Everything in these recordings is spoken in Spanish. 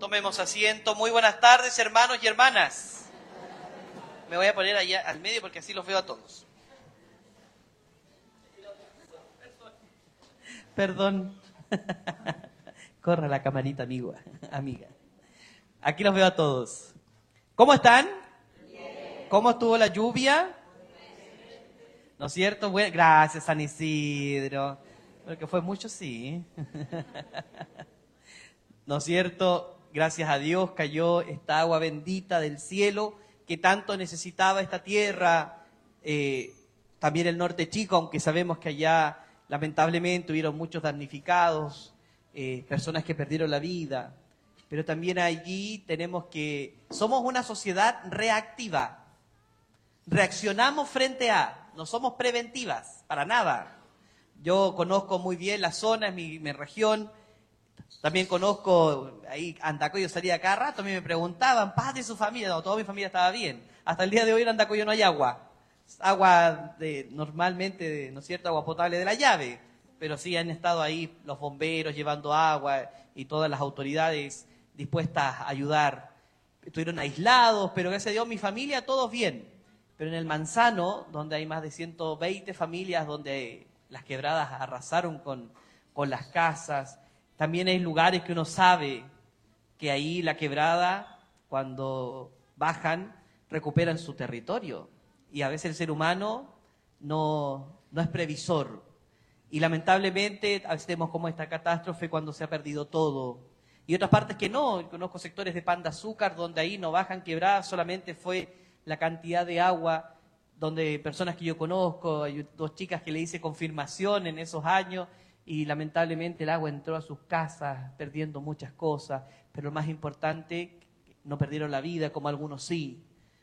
Tomemos asiento. Muy buenas tardes, hermanos y hermanas. Me voy a poner allá al medio porque así los veo a todos. Perdón. Corra la camarita, amiga. Aquí los veo a todos. ¿Cómo están? ¿Cómo estuvo la lluvia? ¿No es cierto? Bueno, gracias, San Isidro. Porque fue mucho, sí. ¿No es cierto? Gracias a Dios cayó esta agua bendita del cielo que tanto necesitaba esta tierra. También el norte chico, aunque sabemos que allá lamentablemente hubieron muchos damnificados, personas que perdieron la vida. Pero también allí somos una sociedad reactiva. Reaccionamos frente a, no somos preventivas, para nada. Yo conozco muy bien la zona, mi región. También conozco, ahí Andacollo salía cada rato, a mí me preguntaban, ¿paz de su familia? No, toda mi familia estaba bien. Hasta el día de hoy en Andacollo no hay agua. Agua normalmente, ¿no es cierto?, agua potable de la llave. Pero sí han estado ahí los bomberos llevando agua y todas las autoridades dispuestas a ayudar. Estuvieron aislados, pero gracias a Dios mi familia, todos bien. Pero en el Manzano, donde hay más de 120 familias, donde las quebradas arrasaron con las casas, también hay lugares que uno sabe que ahí la quebrada, cuando bajan, recuperan su territorio. Y a veces el ser humano no es previsor. Y lamentablemente a veces vemos como esta catástrofe cuando se ha perdido todo. Y otras partes que no. Conozco sectores de Pan de Azúcar donde ahí no bajan quebradas, solamente fue la cantidad de agua, donde personas que yo conozco, hay 2 chicas que le hice confirmación en esos años, y lamentablemente el agua entró a sus casas, perdiendo muchas cosas, pero lo más importante, no perdieron la vida, como algunos sí.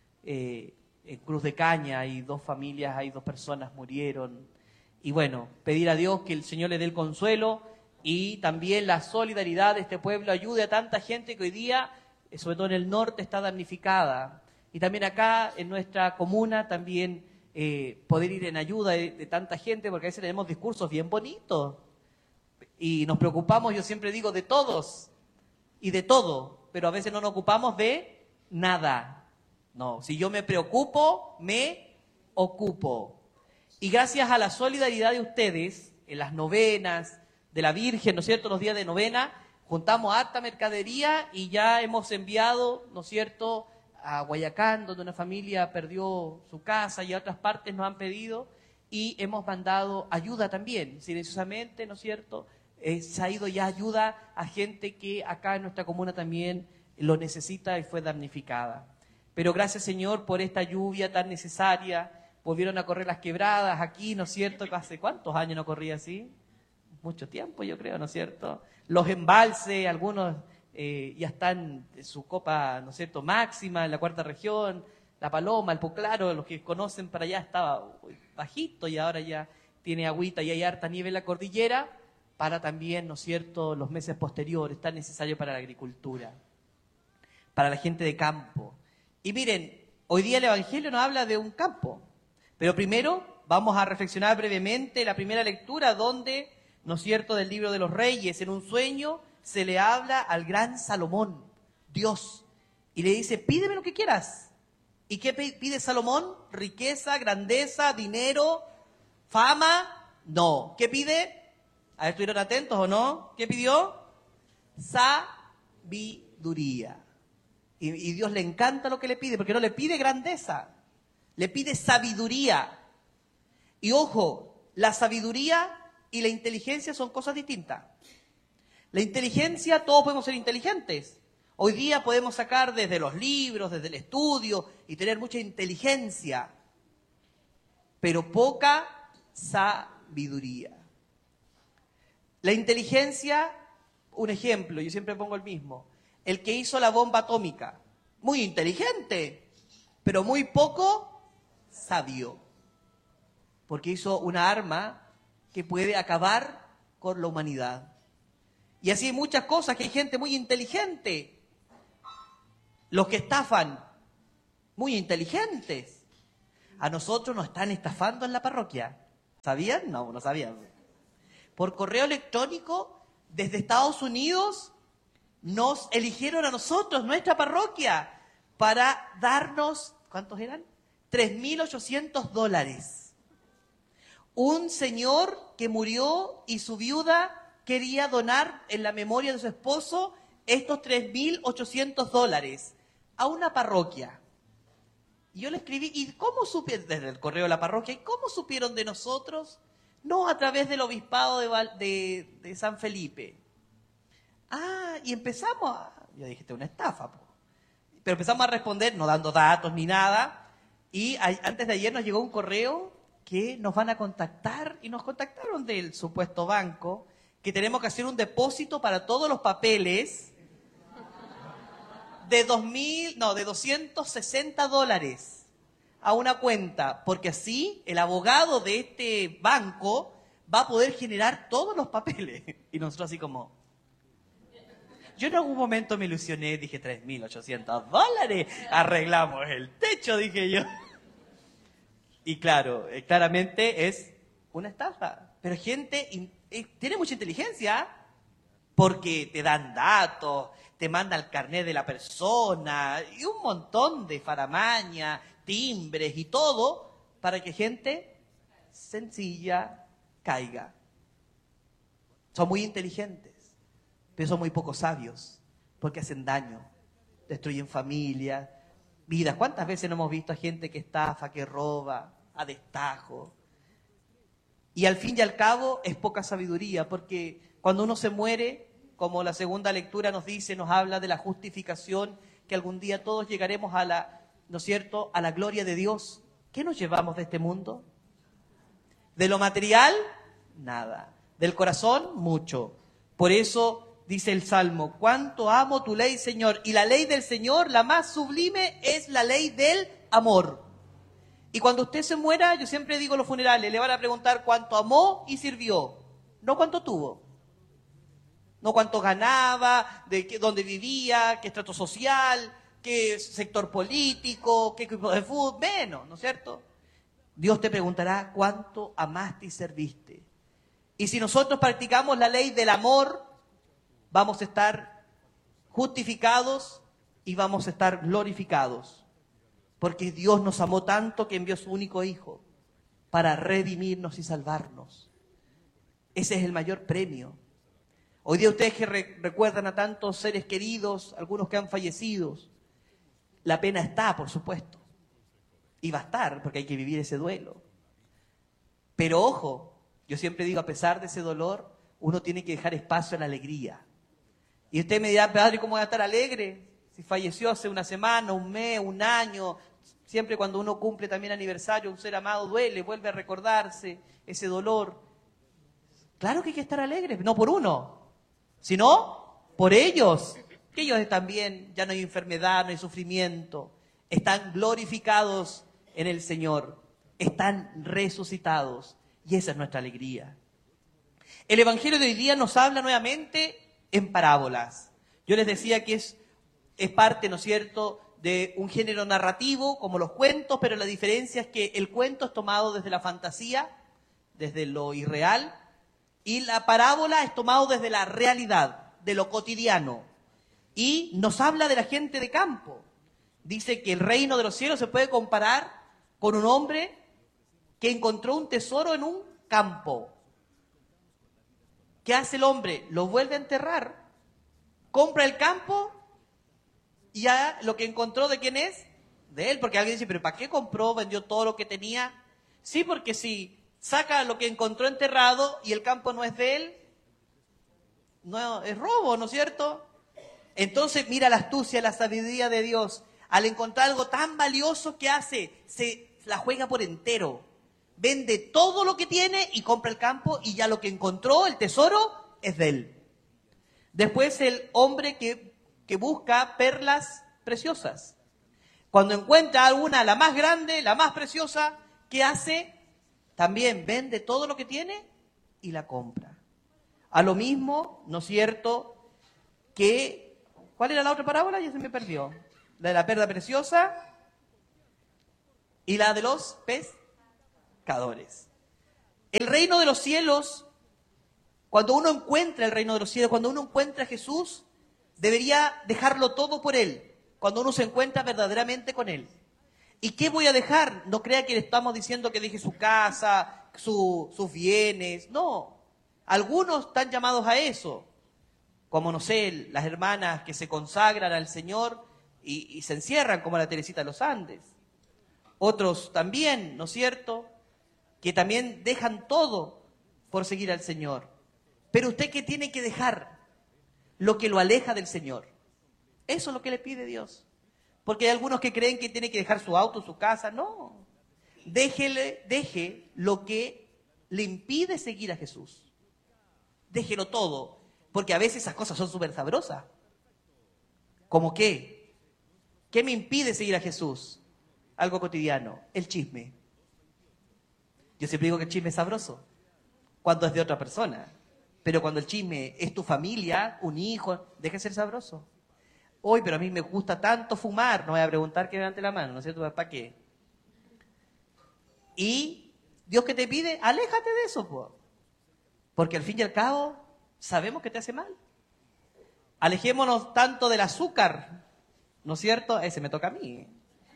En Cruz de Caña hay 2 familias, hay 2 personas murieron. Y bueno, pedir a Dios que el Señor le dé el consuelo y también la solidaridad de este pueblo ayude a tanta gente que hoy día, sobre todo en el norte, está damnificada. Y también acá en nuestra comuna también poder ir en ayuda de tanta gente, porque a veces tenemos discursos bien bonitos. Y nos preocupamos, yo siempre digo, de todos y de todo, pero a veces no nos ocupamos de nada. No, si yo me preocupo, me ocupo. Y gracias a la solidaridad de ustedes, en las novenas de la Virgen, ¿no es cierto?, los días de novena, juntamos harta mercadería y ya hemos enviado, ¿no es cierto?, a Guayacán, donde una familia perdió su casa, y a otras partes nos han pedido, y hemos mandado ayuda también, silenciosamente, ¿no es cierto?, se ha ido ya ayuda a gente que acá en nuestra comuna también lo necesita y fue damnificada. Pero gracias, Señor, por esta lluvia tan necesaria. Volvieron a correr las quebradas aquí, ¿no es cierto? ¿Hace cuántos años no corría así? Mucho tiempo, yo creo, ¿no es cierto? Los embalses, algunos ya están en su copa, ¿no es cierto?, máxima en la 4ª región. La Paloma, el Puclaro, los que conocen para allá estaba bajito y ahora ya tiene agüita y hay harta nieve en la cordillera, para también, ¿no es cierto?, los meses posteriores, tan necesario para la agricultura, para la gente de campo. Y miren, hoy día el Evangelio nos habla de un campo, pero primero vamos a reflexionar brevemente la primera lectura donde, ¿no es cierto?, del libro de los Reyes, en un sueño se le habla al gran Salomón, Dios, y le dice, pídeme lo que quieras. ¿Y qué pide Salomón? ¿Riqueza, grandeza, dinero, fama? No. ¿Qué pide? A ver, ¿estuvieron atentos o no? ¿Qué pidió? Sabiduría. Y Dios le encanta lo que le pide, porque no le pide grandeza, le pide sabiduría. Y ojo, la sabiduría y la inteligencia son cosas distintas. La inteligencia, todos podemos ser inteligentes. Hoy día podemos sacar desde los libros, desde el estudio, y tener mucha inteligencia, pero poca sabiduría. La inteligencia, un ejemplo, yo siempre pongo el mismo. El que hizo la bomba atómica, muy inteligente, pero muy poco sabio, porque hizo una arma que puede acabar con la humanidad. Y así hay muchas cosas, que hay gente muy inteligente. Los que estafan, muy inteligentes. A nosotros nos están estafando en la parroquia. ¿Sabían? No, no sabían. Por correo electrónico, desde Estados Unidos, nos eligieron a nosotros, nuestra parroquia, para darnos, ¿cuántos eran? $3.800. Un señor que murió y su viuda quería donar en la memoria de su esposo estos $3.800 a una parroquia. Y yo le escribí, ¿y cómo supieron? Desde el correo de la parroquia, ¿y cómo supieron de nosotros? No, a través del obispado de San Felipe. Ah, y empezamos yo dije, esto es una estafa, po. Pero empezamos a responder, no dando datos ni nada, y antes de ayer nos llegó un correo que nos van a contactar, y nos contactaron del supuesto banco, que tenemos que hacer un depósito para todos los papeles de $260 a una cuenta, porque así el abogado de este banco va a poder generar todos los papeles. Y nosotros así como... Yo en algún momento me ilusioné, dije $3.800, arreglamos el techo, dije yo. Y claro, claramente es una estafa. Pero gente tiene mucha inteligencia, porque te dan datos, te manda el carnet de la persona, y un montón de faramaña, timbres y todo, para que gente sencilla caiga. Son muy inteligentes, pero son muy poco sabios, porque hacen daño, destruyen familias, vidas. ¿Cuántas veces no hemos visto a gente que estafa, que roba, a destajo? Y al fin y al cabo es poca sabiduría, porque cuando uno se muere, como la segunda lectura nos dice, nos habla de la justificación, que algún día todos llegaremos a la, ¿no es cierto?, a la gloria de Dios. ¿Qué nos llevamos de este mundo? De lo material, nada. Del corazón, mucho. Por eso dice el Salmo, cuánto amo tu ley, Señor. Y la ley del Señor, la más sublime, es la ley del amor. Y cuando usted se muera, yo siempre digo en los funerales, le van a preguntar cuánto amó y sirvió, no cuánto tuvo. No cuánto ganaba, dónde vivía, qué estrato social, qué sector político, qué equipo de fútbol, menos, ¿no es cierto? Dios te preguntará cuánto amaste y serviste. Y si nosotros practicamos la ley del amor, vamos a estar justificados y vamos a estar glorificados. Porque Dios nos amó tanto que envió a su único Hijo para redimirnos y salvarnos. Ese es el mayor premio. Hoy día ustedes que recuerdan a tantos seres queridos, algunos que han fallecido, la pena está, por supuesto. Y va a estar, porque hay que vivir ese duelo. Pero ojo, yo siempre digo, a pesar de ese dolor, uno tiene que dejar espacio a la alegría. Y usted me dirá, padre, ¿cómo voy a estar alegre? Si falleció hace una semana, un mes, un año. Siempre cuando uno cumple también aniversario, un ser amado duele, vuelve a recordarse ese dolor. Claro que hay que estar alegre, no por uno, sino por ellos. Que ellos están bien, ya no hay enfermedad, no hay sufrimiento. Están glorificados en el Señor. Están resucitados. Y esa es nuestra alegría. El Evangelio de hoy día nos habla nuevamente en parábolas. Yo les decía que es parte, ¿no es cierto?, de un género narrativo, como los cuentos, pero la diferencia es que el cuento es tomado desde la fantasía, desde lo irreal, y la parábola es tomado desde la realidad, de lo cotidiano. Y nos habla de la gente de campo. Dice que el reino de los cielos se puede comparar con un hombre que encontró un tesoro en un campo. ¿Qué hace el hombre? Lo vuelve a enterrar, compra el campo y ya lo que encontró, ¿de quién es? De él, porque alguien dice, ¿pero para qué compró? ¿Vendió todo lo que tenía? Sí, porque si saca lo que encontró enterrado y el campo no es de él, no es robo, ¿no es cierto? Entonces mira la astucia, la sabiduría de Dios. Al encontrar algo tan valioso, ¿qué hace? Se la juega por entero. Vende todo lo que tiene y compra el campo y ya lo que encontró, el tesoro, es de él. Después el hombre que busca perlas preciosas. Cuando encuentra alguna, la más grande, la más preciosa, ¿qué hace? También vende todo lo que tiene y la compra. A lo mismo, ¿no es cierto?, que... ¿Cuál era la otra parábola? Ya se me perdió. La de la perla preciosa y la de los pescadores. El reino de los cielos, cuando uno encuentra el reino de los cielos, cuando uno encuentra a Jesús, Debería dejarlo todo por Él, cuando uno se encuentra verdaderamente con Él. ¿Y qué voy a dejar? No crea que le estamos diciendo que deje su casa, sus bienes. No, algunos están llamados a eso. Como, no sé, las hermanas que se consagran al Señor y se encierran, como la Teresita de los Andes. Otros también, ¿no es cierto?, que también dejan todo por seguir al Señor. Pero usted, ¿qué tiene que dejar? Lo que lo aleja del Señor. Eso es lo que le pide Dios. Porque hay algunos que creen que tiene que dejar su auto, su casa. No. Deje lo que le impide seguir a Jesús. Déjelo todo. Porque a veces esas cosas son súper sabrosas. ¿Cómo qué? ¿Qué me impide seguir a Jesús? Algo cotidiano, el chisme. Yo siempre digo que el chisme es sabroso cuando es de otra persona. Pero cuando el chisme es tu familia, un hijo, deja de ser sabroso. Hoy, pero a mí me gusta tanto fumar. No voy a preguntar que levante la mano, ¿no es cierto? ¿Para qué? Y Dios que te pide, aléjate de eso, po. Porque al fin y al cabo, sabemos que te hace mal. Alejémonos tanto del azúcar, ¿no es cierto? Ese me toca a mí.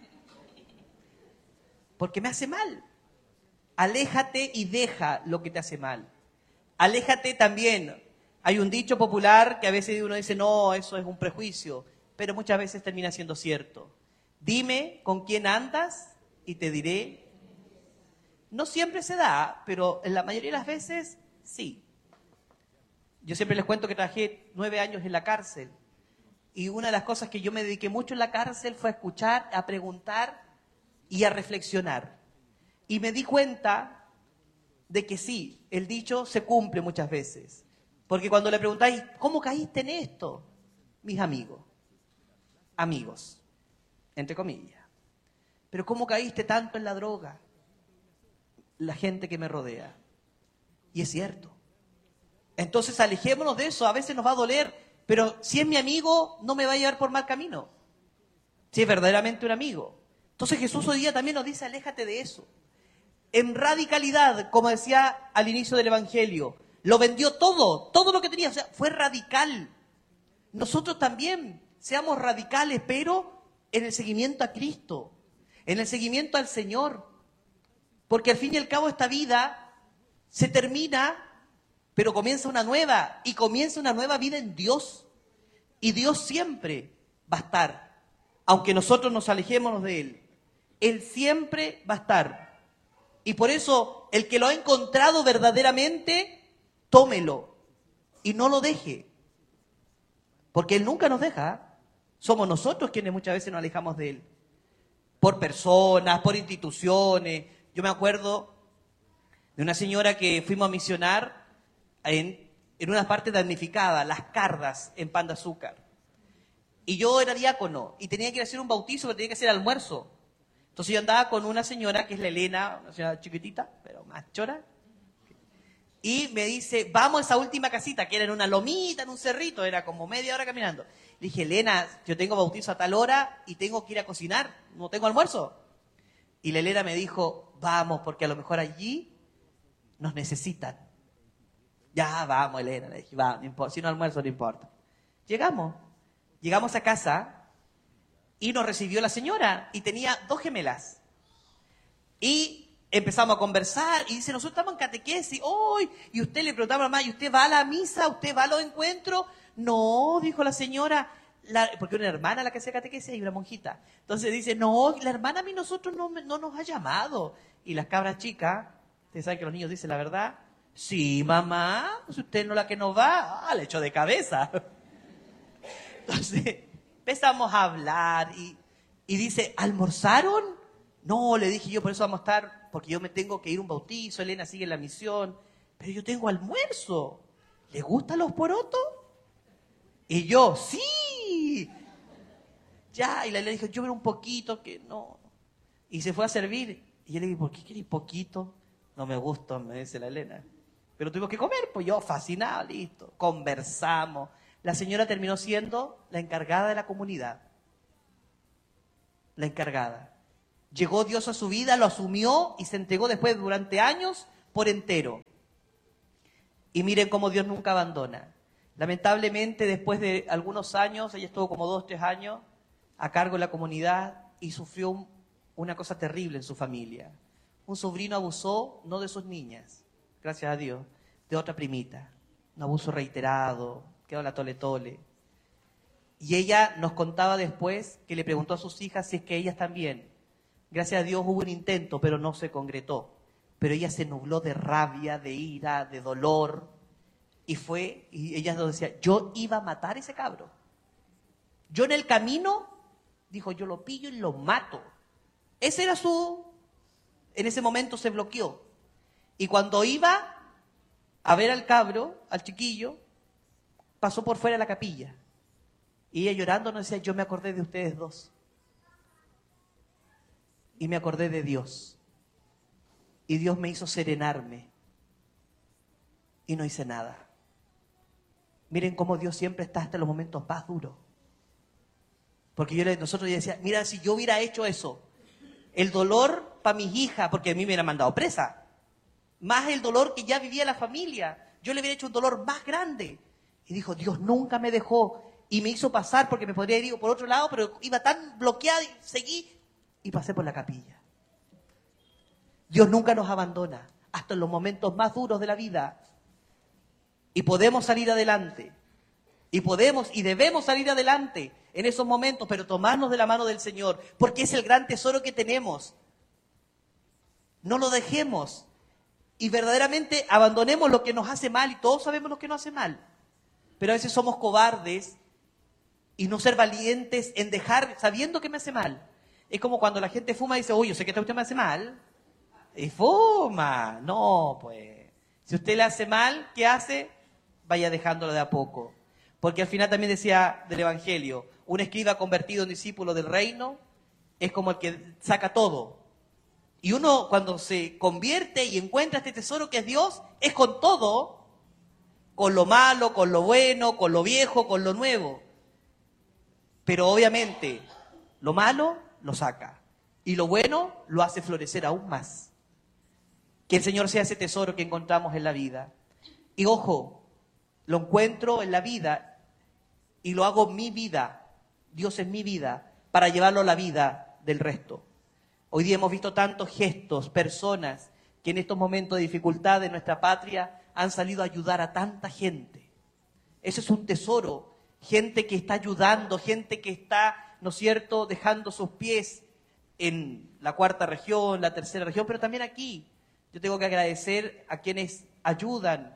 Porque me hace mal. Aléjate y deja lo que te hace mal. Aléjate también. Hay un dicho popular que a veces uno dice, no, eso es un prejuicio, pero muchas veces termina siendo cierto. Dime con quién andas y te diré. No siempre se da, pero en la mayoría de las veces sí. Yo siempre les cuento que trabajé 9 años en la cárcel y una de las cosas que yo me dediqué mucho en la cárcel fue a escuchar, a preguntar y a reflexionar. Y me di cuenta de que sí, el dicho se cumple muchas veces. Porque cuando le preguntáis, ¿cómo caíste en esto? Mis amigos, entre comillas. Pero ¿cómo caíste tanto en la droga? La gente que me rodea. Y es cierto. Entonces alejémonos de eso, a veces nos va a doler, pero si es mi amigo, no me va a llevar por mal camino. Si es verdaderamente un amigo. Entonces Jesús hoy día también nos dice, aléjate de eso. En radicalidad, como decía al inicio del Evangelio, lo vendió todo lo que tenía, o sea, fue radical. Nosotros también seamos radicales, pero en el seguimiento a Cristo, en el seguimiento al Señor. Porque al fin y al cabo esta vida se termina, pero comienza una nueva, y comienza una nueva vida en Dios. Y Dios siempre va a estar, aunque nosotros nos alejémonos de Él. Él siempre va a estar. Y por eso, el que lo ha encontrado verdaderamente, tómelo y no lo deje. Porque Él nunca nos deja. Somos nosotros quienes muchas veces nos alejamos de Él. Por personas, por instituciones. Yo me acuerdo de una señora que fuimos a misionar en una parte damnificada, Las Cardas, en Pan de Azúcar. Y yo era diácono y tenía que ir a hacer un bautizo, pero tenía que hacer almuerzo. Entonces yo andaba con una señora que es la Elena, una señora chiquitita, pero más chora. Y me dice, vamos a esa última casita, que era en una lomita, en un cerrito, era como media hora caminando. Le dije, Elena, yo tengo bautizo a tal hora y tengo que ir a cocinar, no tengo almuerzo. Y la Elena me dijo, vamos, porque a lo mejor allí nos necesitan. Ya, vamos, Elena, le dije, va, no importa, si no almuerzo, no importa. Llegamos a casa y nos recibió la señora y tenía 2 gemelas. Y empezamos a conversar y dice, nosotros estamos en catequesis hoy. Y usted le preguntaba a mamá, ¿y usted va a la misa? ¿Usted va a los encuentros? No, dijo la señora, porque una hermana la que hacía catequesis y una monjita. Entonces dice, no, la hermana a mí nosotros no nos ha llamado. Y las cabras chicas, ustedes saben que los niños dicen la verdad. Sí, mamá, si usted no es la que nos va, le echó de cabeza. Entonces empezamos a hablar y dice, ¿almorzaron? No, le dije yo, por eso vamos a estar, porque yo me tengo que ir a un bautizo, Elena sigue en la misión, pero yo tengo almuerzo. ¿Le gustan los porotos? Y yo, sí. Ya, y la Elena dijo, yo veo un poquito, que no. Y se fue a servir. Y yo le dije, ¿por qué querés poquito? No me gusta, me dice la Elena. Pero tuvimos que comer, pues yo fascinado, listo. Conversamos. La señora terminó siendo la encargada de la comunidad. La encargada. Llegó Dios a su vida, lo asumió y se entregó después durante años por entero. Y miren cómo Dios nunca abandona. Lamentablemente, después de algunos años, ella estuvo como 2, 3 años a cargo de la comunidad y sufrió una cosa terrible en su familia. Un sobrino abusó, no de sus niñas, gracias a Dios, de otra primita. Un abuso reiterado, quedó la tole tole. Y ella nos contaba después que le preguntó a sus hijas si es que ellas también. Gracias a Dios hubo un intento, pero no se concretó. Pero ella se nubló de rabia, de ira, de dolor. Y ella nos decía, yo iba a matar a ese cabro. Yo en el camino, dijo, yo lo pillo y lo mato. Ese era en ese momento se bloqueó. Y cuando iba a ver al cabro, al chiquillo, pasó por fuera de la capilla. Y ella llorando nos decía, yo me acordé de ustedes dos. Y me acordé de Dios. Y Dios me hizo serenarme. Y no hice nada. Miren cómo Dios siempre está hasta los momentos más duros. Porque nosotros decía, mira, si yo hubiera hecho eso, el dolor para mis hijas, porque a mí me hubieran mandado presa, más el dolor que ya vivía la familia, yo le hubiera hecho un dolor más grande. Y dijo, Dios nunca me dejó y me hizo pasar porque me podría haber ido por otro lado, pero iba tan bloqueada y seguí y pasé por la capilla. Dios nunca nos abandona, hasta en los momentos más duros de la vida. Y podemos salir adelante. Y podemos y debemos salir adelante en esos momentos, pero tomarnos de la mano del Señor, porque es el gran tesoro que tenemos. No lo dejemos. Y verdaderamente abandonemos lo que nos hace mal, y todos sabemos lo que nos hace mal. Pero a veces somos cobardes y no ser valientes en dejar, sabiendo que me hace mal. Es como cuando la gente fuma y dice, uy, yo sé que usted me hace mal. Y fuma. No, pues. Si usted le hace mal, ¿qué hace? Vaya dejándolo de a poco. Porque al final también decía del Evangelio, un escriba convertido en discípulo del reino es como el que saca todo. Y uno cuando se convierte y encuentra este tesoro que es Dios, es con todo, con lo malo, con lo bueno, con lo viejo, con lo nuevo. Pero obviamente lo malo lo saca y lo bueno lo hace florecer aún más. Que el Señor sea ese tesoro que encontramos en la vida. Y ojo, lo encuentro en la vida y lo hago mi vida. Dios es mi vida para llevarlo a la vida del resto. Hoy día hemos visto tantos gestos, personas que en estos momentos de dificultad de nuestra patria han salido a ayudar a tanta gente. Eso es un tesoro. Gente que está ayudando, gente que está, ¿no es cierto?, dejando sus pies en la 4ª región, la 3ª región, pero también aquí. Yo tengo que agradecer a quienes ayudan.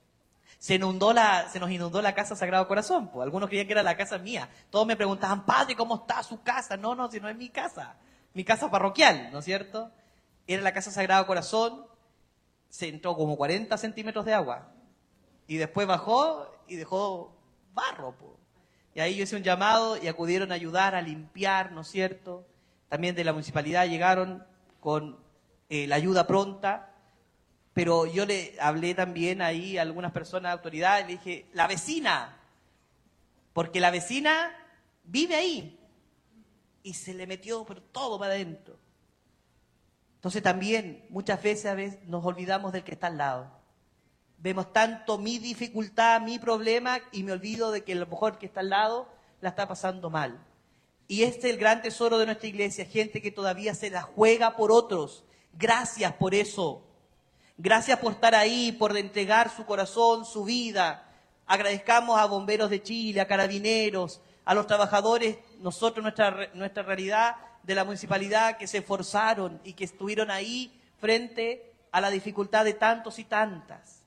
Se nos inundó la casa Sagrado Corazón. Pues. Algunos creían que era la casa mía. Todos me preguntaban, padre, ¿cómo está su casa? No, si no es mi casa parroquial, ¿no es cierto? Era la casa Sagrado Corazón, se entró como 40 centímetros de agua. Y después bajó y dejó barro. Pues. Y ahí yo hice un llamado y acudieron a ayudar a limpiar, ¿no es cierto? También de la municipalidad llegaron con la ayuda pronta. Pero yo le hablé también ahí a algunas personas de autoridad y le dije, la vecina, porque la vecina vive ahí. Y se le metió pero todo para adentro. Entonces también muchas veces nos olvidamos del que está al lado. Vemos tanto mi dificultad, mi problema, y me olvido de que a lo mejor el que está al lado la está pasando mal. Y este es el gran tesoro de nuestra iglesia, gente que todavía se la juega por otros. Gracias por eso. Gracias por estar ahí, por entregar su corazón, su vida. Agradezcamos a Bomberos de Chile, a Carabineros, a los trabajadores, nosotros, nuestra realidad de la municipalidad, que se esforzaron y que estuvieron ahí frente a la dificultad de tantos y tantas.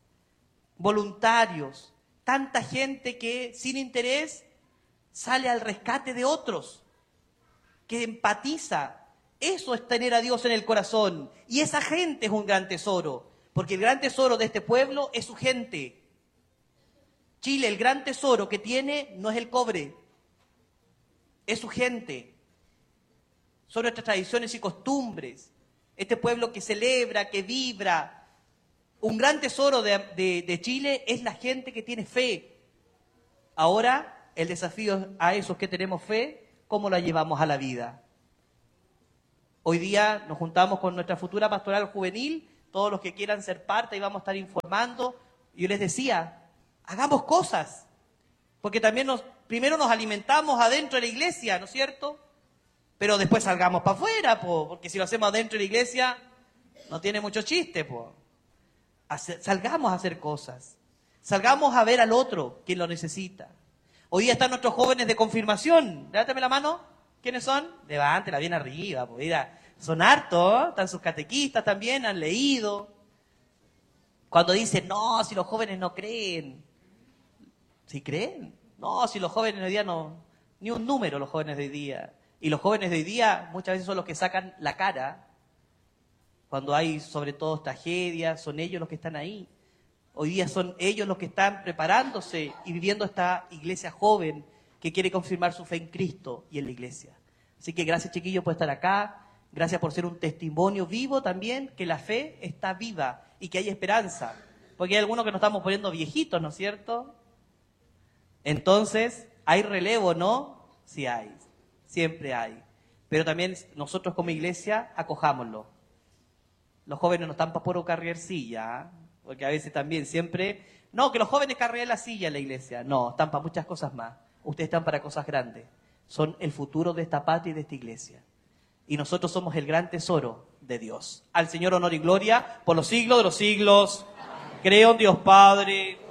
Voluntarios, tanta gente que sin interés sale al rescate de otros, que empatiza. Eso es tener a Dios en el corazón. Y esa gente es un gran tesoro, porque el gran tesoro de este pueblo es su gente. Chile, el gran tesoro que tiene no es el cobre, es su gente. Son nuestras tradiciones y costumbres. Este pueblo que celebra, que vibra. Un gran tesoro de Chile es la gente que tiene fe. Ahora, el desafío a esos que tenemos fe, ¿cómo la llevamos a la vida? Hoy día nos juntamos con nuestra futura pastoral juvenil, todos los que quieran ser parte y vamos a estar informando. Yo les decía, hagamos cosas. Porque también primero nos alimentamos adentro de la iglesia, ¿no es cierto? Pero después salgamos para afuera, porque si lo hacemos adentro de la iglesia, no tiene mucho chiste, salgamos a hacer cosas. Salgamos a ver al otro, quien lo necesita. Hoy día están nuestros jóvenes de confirmación. Levántame la mano. ¿Quiénes son? Levántela bien arriba. Mira, son hartos, ¿eh? Están sus catequistas también, han leído. Cuando dicen, no, si los jóvenes no creen. ¿Sí creen? No, si los jóvenes de hoy día no... Ni un número los jóvenes de hoy día. Y los jóvenes de hoy día muchas veces son los que sacan la cara. Cuando hay sobre todo tragedias, son ellos los que están ahí. Hoy día son ellos los que están preparándose y viviendo esta iglesia joven que quiere confirmar su fe en Cristo y en la iglesia. Así que gracias, chiquillos, por estar acá. Gracias por ser un testimonio vivo también, que la fe está viva y que hay esperanza. Porque hay algunos que nos estamos poniendo viejitos, ¿no es cierto? Entonces, ¿hay relevo, no? Sí hay, siempre hay. Pero también nosotros como iglesia, acojámoslo. Los jóvenes no están para puro carrier silla, ¿eh? Porque a veces también siempre... No, que los jóvenes carreen la silla en la iglesia. No, están para muchas cosas más. Ustedes están para cosas grandes. Son el futuro de esta patria y de esta iglesia. Y nosotros somos el gran tesoro de Dios. Al Señor honor y gloria por los siglos de los siglos. Creo en Dios Padre.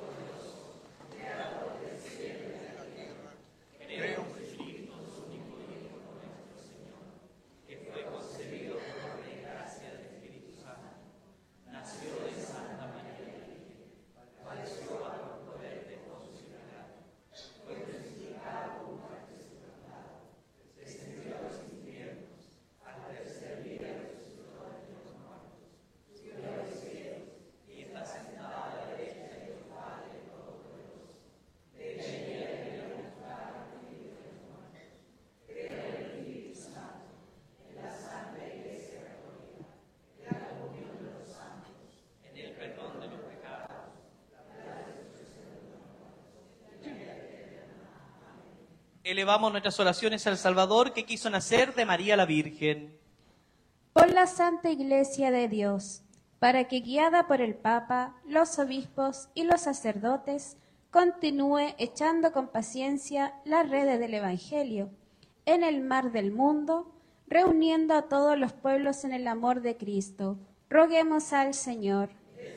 Elevamos nuestras oraciones al Salvador que quiso nacer de María la Virgen. Por la Santa Iglesia de Dios, para que guiada por el Papa, los obispos y los sacerdotes, continúe echando con paciencia las redes del Evangelio en el mar del mundo, reuniendo a todos los pueblos en el amor de Cristo. Roguemos al Señor.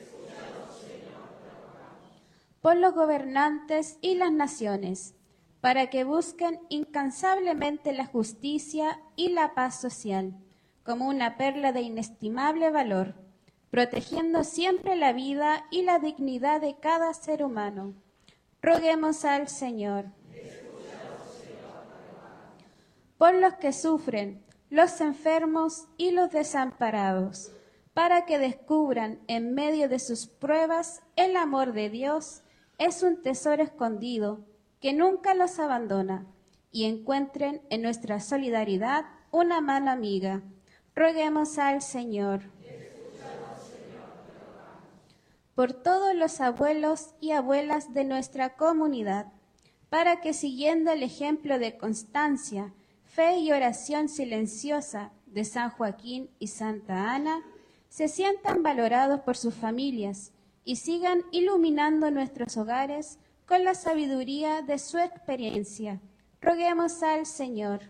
Por los gobernantes y las naciones, para que busquen incansablemente la justicia y la paz social, como una perla de inestimable valor, protegiendo siempre la vida y la dignidad de cada ser humano. Roguemos al Señor. Por los que sufren, los enfermos y los desamparados, para que descubran en medio de sus pruebas el amor de Dios es un tesoro escondido que nunca los abandona, y encuentren en nuestra solidaridad una mano amiga. Roguemos al Señor. Por todos los abuelos y abuelas de nuestra comunidad, para que siguiendo el ejemplo de constancia, fe y oración silenciosa de San Joaquín y Santa Ana, se sientan valorados por sus familias y sigan iluminando nuestros hogares con la sabiduría de su experiencia. Roguemos al Señor.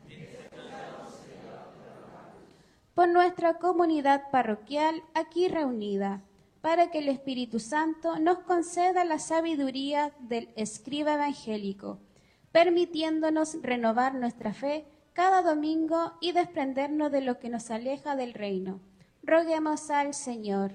Por nuestra comunidad parroquial aquí reunida, para que el Espíritu Santo nos conceda la sabiduría del escriba evangélico, permitiéndonos renovar nuestra fe cada domingo y desprendernos de lo que nos aleja del reino. Roguemos al Señor.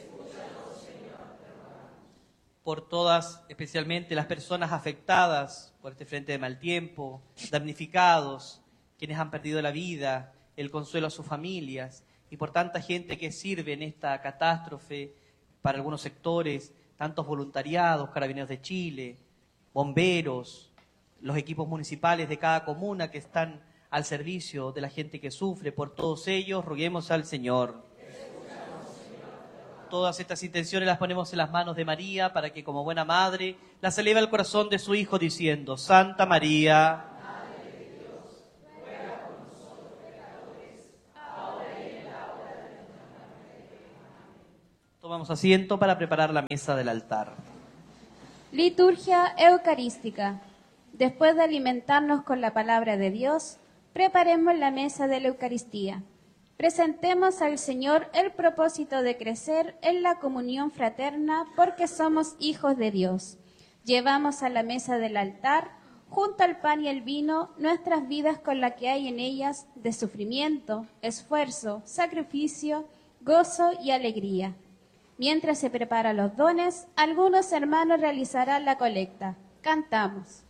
Por todas, especialmente las personas afectadas por este frente de mal tiempo, damnificados, quienes han perdido la vida, el consuelo a sus familias, y por tanta gente que sirve en esta catástrofe para algunos sectores, tantos voluntariados, Carabineros de Chile, bomberos, los equipos municipales de cada comuna que están al servicio de la gente que sufre. Por todos ellos, roguemos al Señor. Todas estas intenciones las ponemos en las manos de María para que como buena madre las eleve al corazón de su Hijo diciendo: Santa María, Madre de Dios, ruega por nosotros pecadores, ahora y en la hora de nuestra muerte. Amén. Tomamos asiento para preparar la mesa del altar. Liturgia eucarística. Después de alimentarnos con la palabra de Dios, preparemos la mesa de la Eucaristía. Presentemos al Señor el propósito de crecer en la comunión fraterna porque somos hijos de Dios. Llevamos a la mesa del altar, junto al pan y el vino, nuestras vidas con la que hay en ellas de sufrimiento, esfuerzo, sacrificio, gozo y alegría. Mientras se preparan los dones, algunos hermanos realizarán la colecta. Cantamos.